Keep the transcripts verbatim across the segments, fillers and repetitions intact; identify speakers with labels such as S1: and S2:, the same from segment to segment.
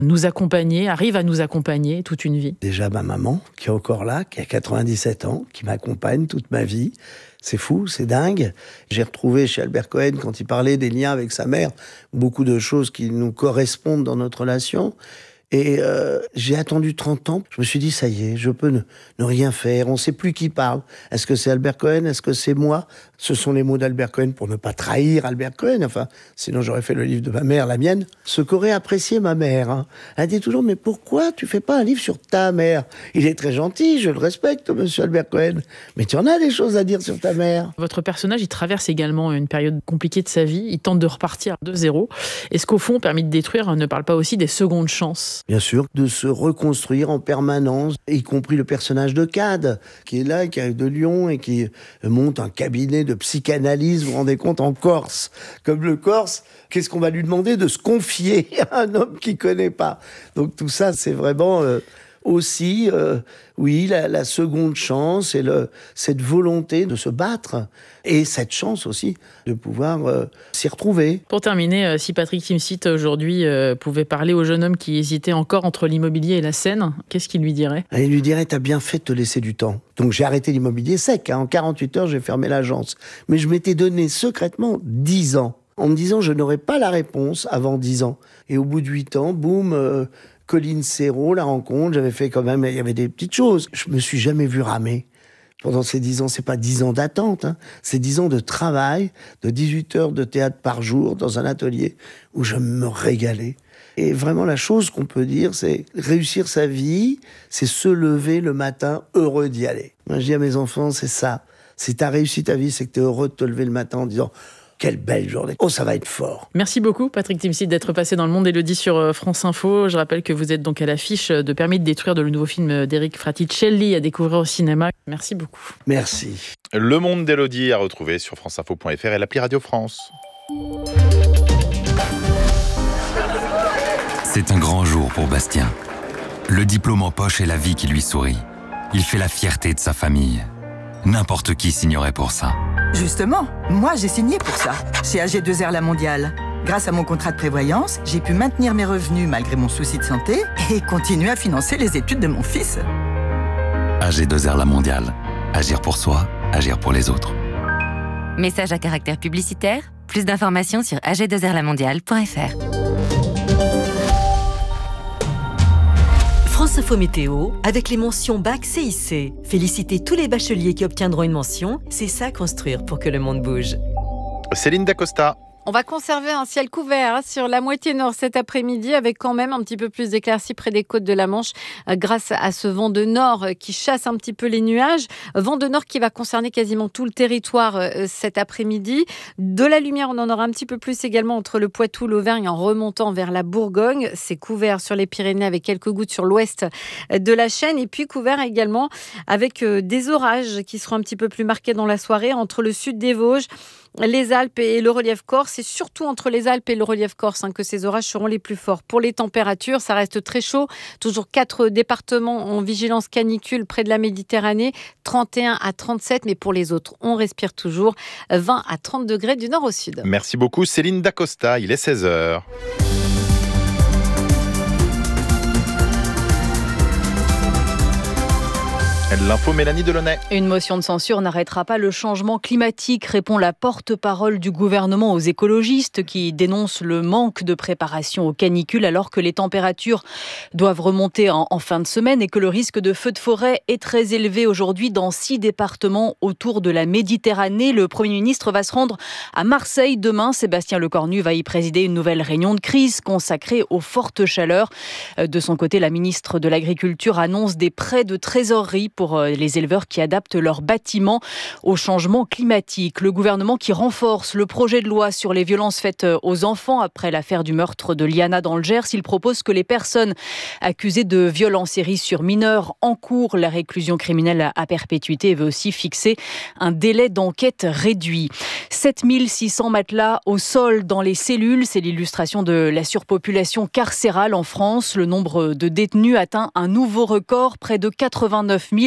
S1: nous accompagner, arrive à nous accompagner toute une vie?
S2: Déjà ma maman, qui est encore là, qui a quatre-vingt-dix-sept ans, qui m'accompagne toute ma vie. C'est fou, c'est dingue. J'ai retrouvé chez Albert Cohen, quand il parlait des liens avec sa mère, beaucoup de choses qui nous correspondent dans notre relation. Et euh, j'ai attendu trente ans. Je me suis dit, ça y est, je peux ne, ne rien faire. On ne sait plus qui parle. Est-ce que c'est Albert Cohen? Est-ce que c'est moi? Ce sont les mots d'Albert Cohen pour ne pas trahir Albert Cohen. Enfin, sinon j'aurais fait le livre de ma mère, la mienne. Ce qu'aurait apprécié ma mère. Hein. Elle dit toujours, mais pourquoi tu fais pas un livre sur ta mère? Il est très gentil, je le respecte, monsieur Albert Cohen. Mais tu en as des choses à dire sur ta mère.
S1: Votre personnage, il traverse également une période compliquée de sa vie. Il tente de repartir de zéro. Est-ce qu'au fond, Permis de détruire ne parle pas aussi des secondes chances?
S2: Bien sûr, de se reconstruire en permanence, y compris le personnage de Cad, qui est là, qui arrive de Lyon et qui monte un cabinet de psychanalyse, vous vous rendez compte, en Corse. Comme le Corse, qu'est-ce qu'on va lui demander? De se confier à un homme qu'il ne connaît pas. Donc tout ça, c'est vraiment... Euh, aussi, euh, oui, la, la seconde chance et le, cette volonté de se battre et cette chance aussi de pouvoir euh, s'y retrouver.
S1: Pour terminer, euh, si Patrick Timsit aujourd'hui euh, pouvait parler au jeune homme qui hésitait encore entre l'immobilier et la scène, qu'est-ce qu'il lui dirait?
S2: Il lui dirait, t'as bien fait de te laisser du temps. Donc j'ai arrêté l'immobilier sec, hein. En quarante-huit heures, j'ai fermé l'agence. Mais je m'étais donné secrètement dix ans, en me disant je n'aurais pas la réponse avant dix ans. Et au bout de huit ans, boum... Euh, Colline Serrault, la rencontre, j'avais fait quand même, il y avait des petites choses. Je me suis jamais vu ramer. Pendant ces dix ans, c'est pas dix ans d'attente, hein. C'est dix ans de travail, de dix-huit heures de théâtre par jour dans un atelier où je me régalais. Et vraiment, la chose qu'on peut dire, c'est réussir sa vie, c'est se lever le matin heureux d'y aller. Moi, je dis à mes enfants, c'est ça. Si t'as réussi ta vie, c'est que t'es heureux de te lever le matin en disant... Quelle belle journée. Oh, ça va être fort.
S1: Merci beaucoup, Patrick Timsit, d'être passé dans Le Monde Élodie sur France Info. Je rappelle que vous êtes donc à l'affiche de Permis de détruire, de le nouveau film d'Éric Fraticelli à découvrir au cinéma. Merci beaucoup.
S2: Merci.
S3: Le Monde d'Élodie à retrouver sur franceinfo point f r et l'appli Radio France.
S4: C'est un grand jour pour Bastien. Le diplôme en poche et la vie qui lui sourit. Il fait la fierté de sa famille. N'importe qui signerait pour ça.
S5: Justement, moi j'ai signé pour ça, chez A G deux R La Mondiale. Grâce à mon contrat de prévoyance, j'ai pu maintenir mes revenus malgré mon souci de santé et continuer à financer les études de mon fils.
S4: A G deux R La Mondiale. Agir pour soi, agir pour les autres.
S6: Message à caractère publicitaire. Plus d'informations sur a g deux r la mondiale point f r.
S7: France Info Météo, avec les mentions Bac C I C. Félicitez tous les bacheliers qui obtiendront une mention. C'est ça, construire pour que le monde bouge.
S3: Céline Dacosta.
S8: On va conserver un ciel couvert hein, sur la moitié nord cet après-midi avec quand même un petit peu plus d'éclaircies près des côtes de la Manche euh, grâce à ce vent de nord euh, qui chasse un petit peu les nuages. Vent de nord qui va concerner quasiment tout le territoire euh, cet après-midi. De la lumière, on en aura un petit peu plus également entre le Poitou, l'Auvergne en remontant vers la Bourgogne. C'est couvert sur les Pyrénées avec quelques gouttes sur l'ouest de la chaîne et puis couvert également avec euh, des orages qui seront un petit peu plus marqués dans la soirée entre le sud des Vosges, les Alpes et le relief corse. C'est surtout entre les Alpes et le relief corse hein, que ces orages seront les plus forts. Pour les températures, ça reste très chaud. Toujours quatre départements en vigilance canicule près de la Méditerranée, trente et un à trente-sept. Mais pour les autres, on respire toujours vingt à trente degrés du nord au sud.
S3: Merci beaucoup Céline Dacosta. Il est seize heures. L'info Mélanie Delaunay.
S9: Une motion de censure n'arrêtera pas le changement climatique, répond la porte-parole du gouvernement aux écologistes qui dénoncent le manque de préparation aux canicules alors que les températures doivent remonter en, en fin de semaine et que le risque de feux de forêt est très élevé aujourd'hui dans six départements autour de la Méditerranée. Le Premier ministre va se rendre à Marseille demain. Sébastien Lecornu va y présider une nouvelle réunion de crise consacrée aux fortes chaleurs. De son côté, la ministre de l'Agriculture annonce des prêts de trésorerie pour pour les éleveurs qui adaptent leurs bâtiments au changement climatique. Le gouvernement qui renforce le projet de loi sur les violences faites aux enfants après l'affaire du meurtre de Liana dans le Gers. Il propose que les personnes accusées de violences séries sur mineurs encourent la réclusion criminelle à perpétuité et veut aussi fixer un délai d'enquête réduit. sept mille six cents matelas au sol dans les cellules, c'est l'illustration de la surpopulation carcérale en France. Le nombre de détenus atteint un nouveau record, près de quatre-vingt-neuf mille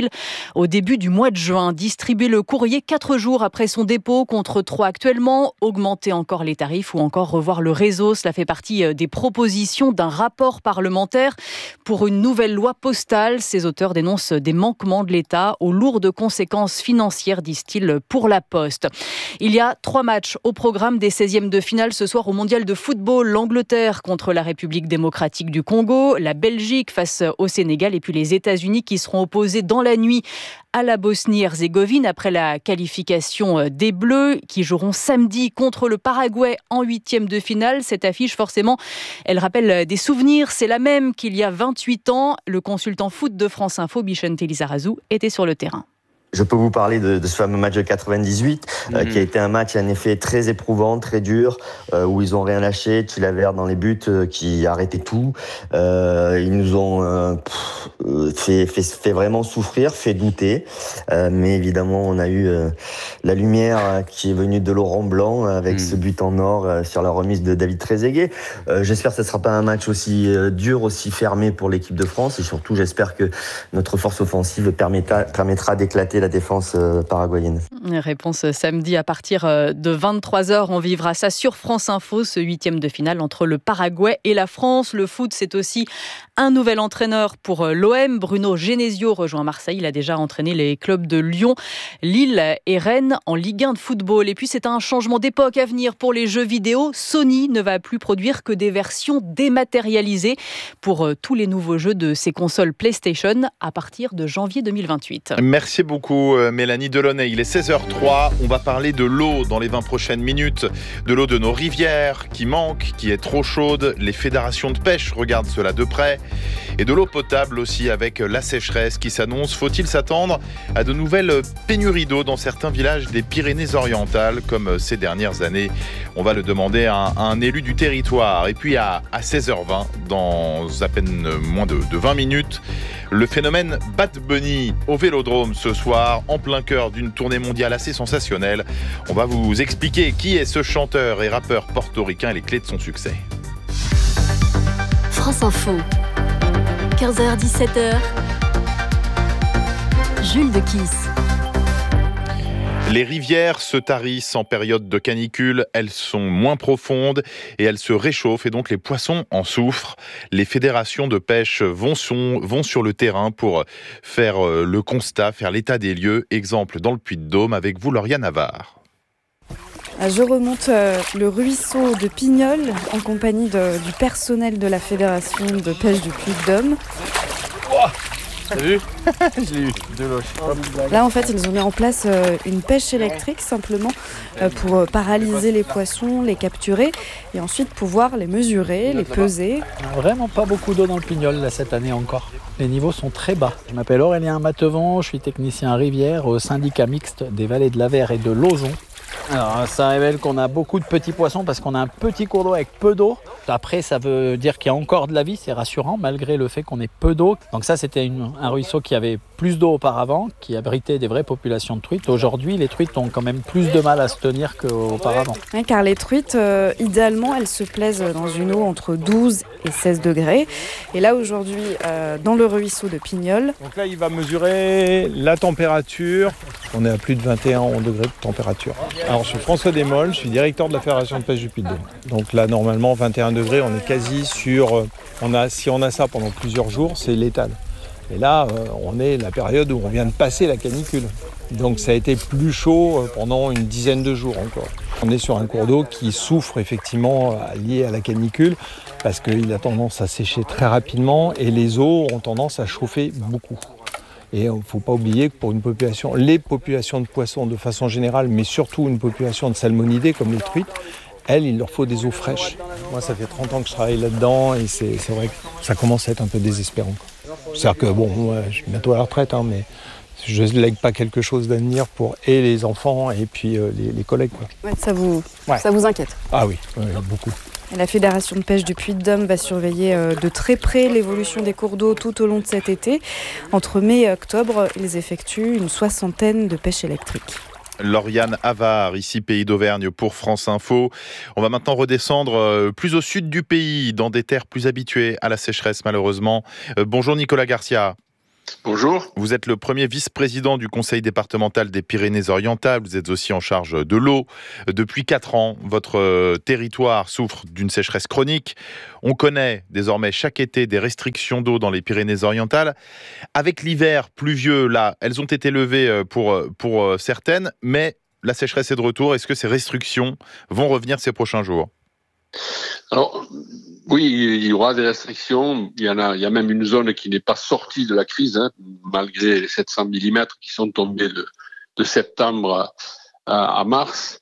S9: avril au début du mois de juin. Distribuer le courrier quatre jours après son dépôt contre trois actuellement, augmenter encore les tarifs ou encore revoir le réseau. Cela fait partie des propositions d'un rapport parlementaire pour une nouvelle loi postale. Ces auteurs dénoncent des manquements de l'État aux lourdes conséquences financières, disent-ils, pour la Poste. Il y a trois matchs au programme des seizièmes de finale ce soir au mondial de football. L'Angleterre contre la République démocratique du Congo, la Belgique face au Sénégal et puis les États-Unis qui seront opposés dans la nuit à la Bosnie-Herzégovine après la qualification des Bleus qui joueront samedi contre le Paraguay en huitième de finale. Cette affiche, forcément, elle rappelle des souvenirs. C'est la même qu'il y a vingt-huit ans. Le consultant foot de France Info, Bichente Lizarazu, était sur le terrain.
S10: Je peux vous parler de, de ce fameux match de quatre-vingt-dix-huit, mmh. euh, qui a été un match en effet très éprouvant, très dur, euh, où ils ont rien lâché. Tchilavert dans les buts, euh, qui arrêtait tout. Euh, ils nous ont euh, pff, fait, fait, fait vraiment souffrir, fait douter. Euh, mais évidemment, on a eu euh, la lumière euh, qui est venue de Laurent Blanc avec mmh. ce but en or euh, sur la remise de David Trezeguet. Euh, j'espère que ce ne sera pas un match aussi euh, dur, aussi fermé pour l'équipe de France. Et surtout, j'espère que notre force offensive permettra, permettra d'éclater la défense euh, paraguayenne.
S9: Réponse samedi à partir de vingt-trois heures. On vivra ça sur France Info, ce huitième de finale entre le Paraguay et la France. Le foot, c'est aussi un nouvel entraîneur pour l'O M. Bruno Genesio rejoint Marseille. Il a déjà entraîné les clubs de Lyon, Lille et Rennes en Ligue un de football. Et puis, c'est un changement d'époque à venir pour les jeux vidéo. Sony ne va plus produire que des versions dématérialisées pour tous les nouveaux jeux de ses consoles PlayStation à partir de janvier deux mille vingt-huit.
S3: Merci beaucoup Mélanie Delaunay. Il est seize heures trois. On va parler de l'eau dans les vingt prochaines minutes. De l'eau de nos rivières qui manque, qui est trop chaude. Les fédérations de pêche regardent cela de près. Et de l'eau potable aussi avec la sécheresse qui s'annonce. Faut-il s'attendre à de nouvelles pénuries d'eau dans certains villages des Pyrénées-Orientales comme ces dernières années? On va le demander à un, à un élu du territoire. Et puis à, à seize heures vingt, dans à peine moins de, de vingt minutes, le phénomène Bad Bunny au Vélodrome ce soir, en plein cœur d'une tournée mondiale assez sensationnelle. On va vous expliquer qui est ce chanteur et rappeur portoricain et les clés de son succès.
S11: France Info, quinze heures dix-sept heures, Jules de Kiss.
S3: Les rivières se tarissent en période de canicule, elles sont moins profondes et elles se réchauffent et donc les poissons en souffrent. Les fédérations de pêche vont sur, vont sur le terrain pour faire le constat, faire l'état des lieux. Exemple dans le Puy-de-Dôme avec vous, Lauriane Navarre.
S12: Je remonte le ruisseau de Pignols en compagnie de, du personnel de la fédération de pêche du Puy-de-Dôme.
S13: Wow. T'as vu? Je l'ai eu, de loche.
S12: Là, en fait, ils ont mis en place euh, une pêche électrique simplement euh, pour euh, paralyser les poissons, les capturer et ensuite pouvoir les mesurer, les peser.
S13: Vraiment pas beaucoup d'eau dans le Pignol là, cette année encore. Les niveaux sont très bas. Je m'appelle Aurélien Matevon, je suis technicien rivière au syndicat mixte des vallées de l'Avers et de l'Ozon. Alors, ça révèle qu'on a beaucoup de petits poissons parce qu'on a un petit cours d'eau avec peu d'eau. Après, ça veut dire qu'il y a encore de la vie, c'est rassurant malgré le fait qu'on ait peu d'eau. Donc ça, c'était une, un ruisseau qui avait plus d'eau auparavant, qui abritait des vraies populations de truites. Aujourd'hui, les truites ont quand même plus de mal à se tenir qu'auparavant.
S12: Oui, car les truites, euh, idéalement, elles se plaisent dans une eau entre douze et seize degrés. Et là, aujourd'hui, euh, dans le ruisseau de Pignols.
S14: Donc là, il va mesurer la température. On est à plus de vingt et un degrés de température. Alors, je suis François Desmolles, je suis directeur de la Fédération de pêche du Puy-de-Dôme. Donc là, normalement, vingt et un degrés, on est quasi sur... On a, si on a ça pendant plusieurs jours, c'est létal. Et là, euh, on est la période où on vient de passer la canicule. Donc ça a été plus chaud pendant une dizaine de jours encore. On est sur un cours d'eau qui souffre effectivement lié à la canicule parce qu'il a tendance à sécher très rapidement et les eaux ont tendance à chauffer beaucoup. Et il ne faut pas oublier que pour une population, les populations de poissons de façon générale, mais surtout une population de salmonidés comme les truites, elles, il leur faut des eaux fraîches. Moi, ça fait trente ans que je travaille là-dedans et c'est, c'est vrai que ça commence à être un peu désespérant. C'est-à-dire que, bon, moi, je suis bientôt à la retraite, hein, mais je ne lègue pas quelque chose d'avenir pour et les enfants et puis euh, les, les collègues. Quoi.
S12: Ouais, ça, vous,
S14: ouais.
S12: ça vous inquiète?
S14: Ah oui, ouais, beaucoup.
S12: La Fédération de pêche du Puy-de-Dôme va surveiller de très près l'évolution des cours d'eau tout au long de cet été. Entre mai et octobre, ils effectuent une soixantaine de pêches électriques.
S3: Lauriane Navarre, ici Pays d'Auvergne pour France Info. On va maintenant redescendre plus au sud du pays, dans des terres plus habituées à la sécheresse malheureusement. Bonjour Nicolas Garcia. Bonjour. Vous êtes le premier vice-président du conseil départemental des Pyrénées-Orientales. Vous êtes aussi en charge de l'eau. Depuis quatre ans, votre territoire souffre d'une sécheresse chronique. On connaît désormais chaque été des restrictions d'eau dans les Pyrénées-Orientales. Avec l'hiver pluvieux, là, elles ont été levées pour, pour certaines, mais la sécheresse est de retour. Est-ce que ces restrictions vont revenir ces prochains jours ?
S15: Alors, oui, il y aura des restrictions. Il y en a, il y a même une zone qui n'est pas sortie de la crise, hein, malgré les sept cents millimètres qui sont tombés de, de septembre à, à mars.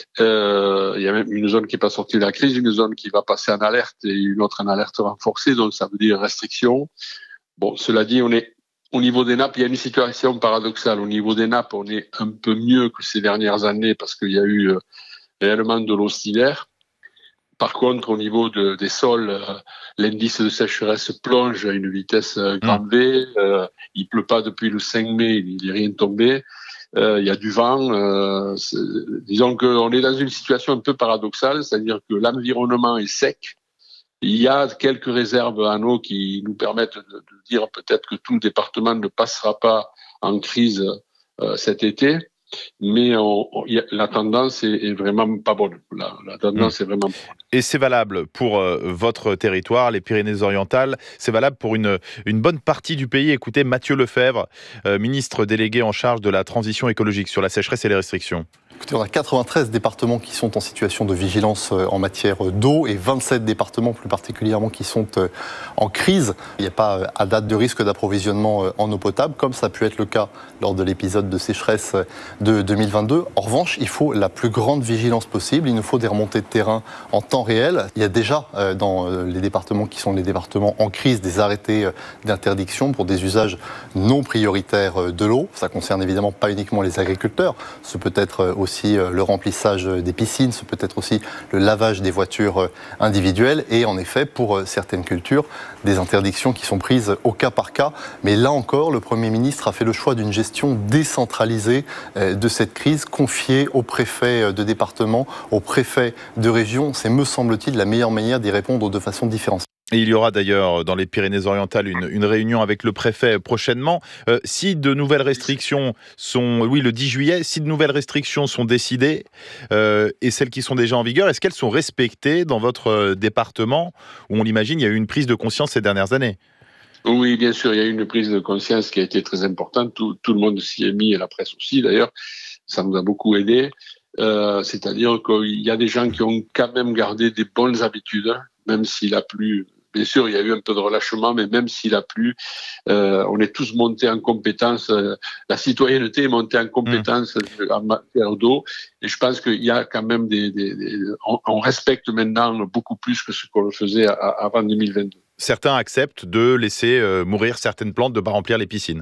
S15: Euh, il y a même une zone qui n'est pas sortie de la crise, une zone qui va passer en alerte et une autre en alerte renforcée. Donc, ça veut dire restriction. Bon, cela dit, on est au niveau des nappes, il y a une situation paradoxale. Au niveau des nappes, on est un peu mieux que ces dernières années parce qu'il y a eu euh, réellement de l'eau cet hiver. Par contre, au niveau de, des sols, euh, l'indice de sécheresse plonge à une vitesse euh, grand V. Euh, il pleut pas depuis le cinq mai, il n'est rien tombé. Euh, il y a du vent. Euh, disons qu'on est dans une situation un peu paradoxale, c'est-à-dire que l'environnement est sec. Il y a quelques réserves en eau qui nous permettent de, de dire peut-être que tout le département ne passera pas en crise euh, cet été. Mais on, on, y a, la tendance est, est vraiment pas bonne. La, la tendance mmh. est vraiment pas bonne.
S3: Et c'est valable pour euh, votre territoire, les Pyrénées-Orientales. C'est valable pour une, une bonne partie du pays. Écoutez Mathieu Lefebvre, euh, ministre délégué en charge de la transition écologique sur la sécheresse et les restrictions.
S16: Écoutez, on a quatre-vingt-treize départements qui sont en situation de vigilance en matière d'eau et vingt-sept départements plus particulièrement qui sont en crise. Il n'y a pas à date de risque d'approvisionnement en eau potable, comme ça a pu être le cas lors de l'épisode de sécheresse de deux mille vingt-deux. En revanche, il faut la plus grande vigilance possible. Il nous faut des remontées de terrain en temps réel. Il y a déjà dans les départements qui sont les départements en crise des arrêtés d'interdiction pour des usages non prioritaires de l'eau. Ça concerne évidemment pas uniquement les agriculteurs. Ce peut être aussi aussi le remplissage des piscines, ce peut être aussi le lavage des voitures individuelles et en effet pour certaines cultures des interdictions qui sont prises au cas par cas. Mais là encore, le Premier ministre a fait le choix d'une gestion décentralisée de cette crise, confiée aux préfets de département, aux préfets de région. C'est, me semble-t-il, la meilleure manière d'y répondre de façon différenciée.
S3: Et il y aura d'ailleurs dans les Pyrénées-Orientales une, une réunion avec le préfet prochainement. Euh, si de nouvelles restrictions sont, oui, le dix juillet, si de nouvelles restrictions sont décidées euh, et celles qui sont déjà en vigueur, est-ce qu'elles sont respectées dans votre département où on l'imagine, il y a eu une prise de conscience ces dernières années?
S15: Oui, bien sûr, il y a eu une prise de conscience qui a été très importante. Tout, tout le monde s'y est mis, et la presse aussi d'ailleurs. Ça nous a beaucoup aidé. Euh, c'est-à-dire qu'il y a des gens qui ont quand même gardé des bonnes habitudes, même s'il a plu. Bien sûr, il y a eu un peu de relâchement, mais même s'il a plu, euh, on est tous montés en compétence. Euh, la citoyenneté est montée en compétence mmh. en matière d'eau. Et je pense qu'il y a quand même des... des, des on, on respecte maintenant beaucoup plus que ce qu'on le faisait à, à, avant deux mille vingt-deux.
S3: Certains acceptent de laisser euh, mourir certaines plantes, de ne pas remplir les piscines.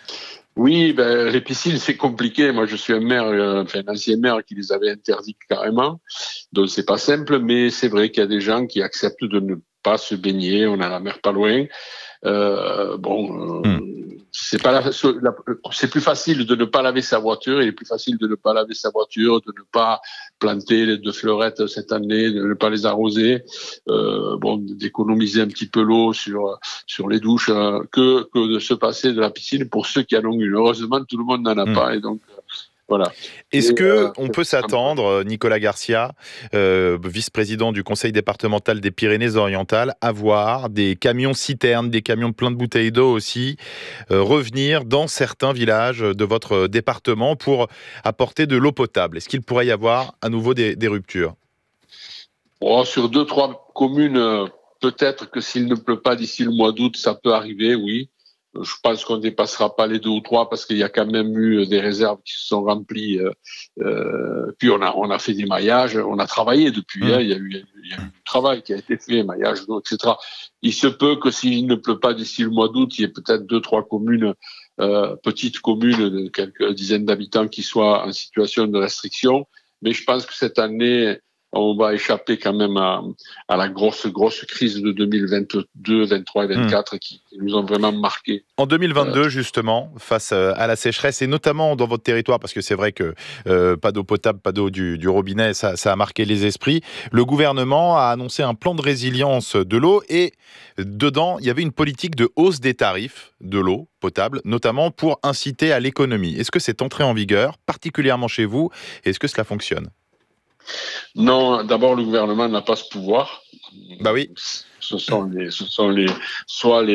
S15: Oui, ben, les piscines, c'est compliqué. Moi, je suis un maire, euh, enfin, un ancien maire qui les avait interdites carrément. Donc, c'est pas simple, mais c'est vrai qu'il y a des gens qui acceptent de ne pas se baigner. On a la mer pas loin. Euh, bon, euh, hmm. c'est pas la, la, c'est plus facile de ne pas laver sa voiture. Il est plus facile de ne pas laver sa voiture, de ne pas planter de fleurettes cette année, de ne pas les arroser. Euh, bon, d'économiser un petit peu l'eau sur sur les douches euh, que que de se passer de la piscine pour ceux qui en ont une. Heureusement, tout le monde n'en a hmm. pas et donc. Euh, Voilà.
S3: Est-ce qu'on euh, peut s'attendre, Nicolas Garcia, euh, vice-président du conseil départemental des Pyrénées-Orientales, à voir des camions citernes, des camions pleins de bouteilles d'eau aussi, euh, revenir dans certains villages de votre département pour apporter de l'eau potable? Est-ce qu'il pourrait y avoir à nouveau des, des ruptures?
S15: Oh, sur deux, trois communes, peut-être que s'il ne pleut pas d'ici le mois d'août, ça peut arriver, oui. Je pense qu'on ne dépassera pas les deux ou trois parce qu'il y a quand même eu des réserves qui se sont remplies. Euh, puis on a, on a fait des maillages, on a travaillé depuis. Mmh. Hein, il y a eu, il y a eu du travail qui a été fait, maillage d'eau, et cetera. Il se peut que s'il ne pleut pas d'ici le mois d'août, il y ait peut-être deux, trois communes, euh, petites communes de quelques dizaines d'habitants qui soient en situation de restriction. Mais je pense que cette année, on va échapper quand même à, à la grosse, grosse crise de deux mille vingt-deux, vingt-trois et vingt-quatre mmh. qui, qui nous ont vraiment marqué.
S3: En deux mille vingt-deux, euh, justement, face à la sécheresse, et notamment dans votre territoire, parce que c'est vrai que euh, pas d'eau potable, pas d'eau du, du robinet, ça, ça a marqué les esprits, le gouvernement a annoncé un plan de résilience de l'eau et dedans, il y avait une politique de hausse des tarifs de l'eau potable, notamment pour inciter à l'économie. Est-ce que c'est entré en vigueur, particulièrement chez vous, et est-ce que cela fonctionne ?
S15: Non, d'abord, le gouvernement n'a pas ce pouvoir.
S3: Bah oui.
S15: Ce sont les, ce sont les, soit les